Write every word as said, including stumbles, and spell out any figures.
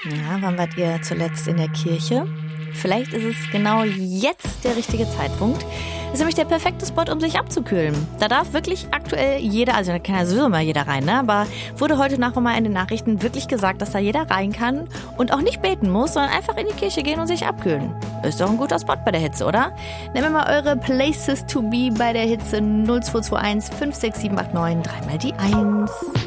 Ja, wann wart ihr zuletzt in der Kirche? Vielleicht ist es genau jetzt der richtige Zeitpunkt. Das ist nämlich der perfekte Spot, um sich abzukühlen. Da darf wirklich aktuell jeder, also da kann ja sowieso mal jeder rein, ne? Aber wurde heute Nacht mal in den Nachrichten wirklich gesagt, dass da jeder rein kann und auch nicht beten muss, sondern einfach in die Kirche gehen und sich abkühlen. Ist doch ein guter Spot bei der Hitze, oder? Nehmt mir mal eure Places to be bei der Hitze null zwei zwei eins fünf sechs sieben acht neun, dreimal die eins.